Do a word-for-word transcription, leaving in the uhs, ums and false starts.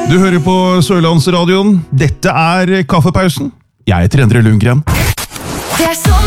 Du hører på Sørlandsradioen. Dette er Kaffepausen. Jeg heter Endre Lundgren. Det er så